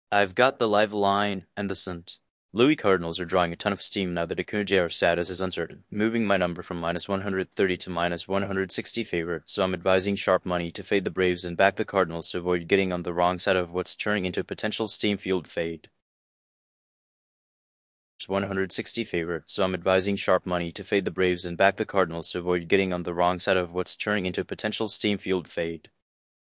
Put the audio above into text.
I've got the live line and the scent. Louis Cardinals are drawing a ton of steam now that Acuna status is uncertain, moving my number from minus 130 to minus 160 favorite, so I'm advising sharp money to fade the Braves and back the Cardinals to avoid getting on the wrong side of what's turning into a potential steam-fueled fade. 160 favorite, so I'm advising sharp money to fade the Braves and back the Cardinals to avoid getting on the wrong side of what's turning into a potential steam-fueled fade.